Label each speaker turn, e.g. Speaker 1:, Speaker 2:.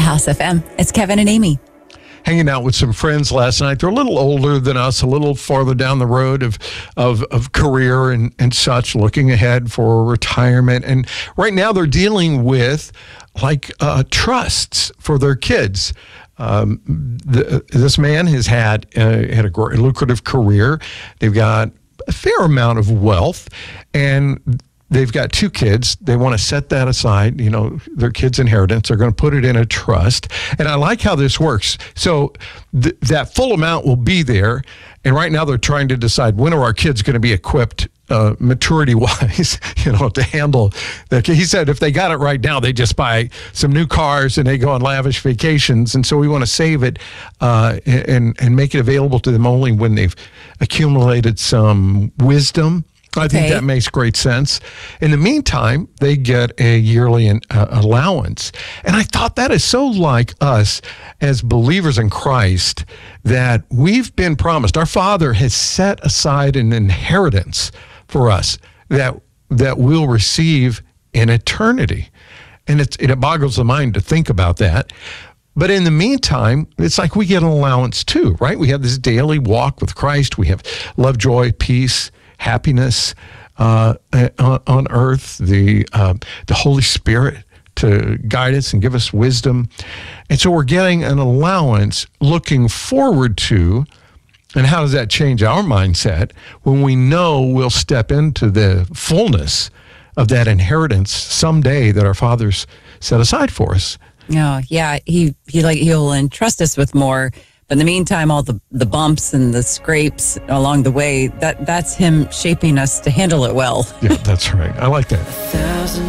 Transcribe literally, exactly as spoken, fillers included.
Speaker 1: House F M. It's Kevin and Amy.
Speaker 2: Hanging out with some friends last night. They're a little older than us, a little farther down the road of of, of career and, and such, looking ahead for retirement. And right now they're dealing with like uh, trusts for their kids. Um, the, this man has had uh, had a great, lucrative career. They've got a fair amount of wealth, and they've got two kids. They want to set that aside, you know, their kids' inheritance. They're going to put it in a trust. And I like how this works. So th- that full amount will be there. And right now they're trying to decide, when are our kids going to be equipped uh, maturity-wise, you know, to handle that. He said if they got it right now, they just buy some new cars and they go on lavish vacations. And so we want to save it uh, and, and make it available to them only when they've accumulated some wisdom. I think
Speaker 1: Okay.
Speaker 2: that makes great sense. In the meantime, they get a yearly uh, allowance. And I thought that is so like us as believers in Christ, that we've been promised. Our Father has set aside an inheritance for us that that we'll receive in eternity. And it's, it boggles the mind to think about that. But in the meantime, it's like we get an allowance too, right? We have this daily walk with Christ. We have love, joy, peace, happiness uh, on, on earth, the uh, the Holy Spirit to guide us and give us wisdom. And so we're getting an allowance looking forward to. And how does that change our mindset when we know we'll step into the fullness of that inheritance someday that our Father's set aside for us?
Speaker 1: Oh, yeah. He, he like, he'll entrust us with more. But in the meantime, all the, the bumps and the scrapes along the way, that that's him shaping us to handle it well.
Speaker 2: Yeah, that's right. I like that.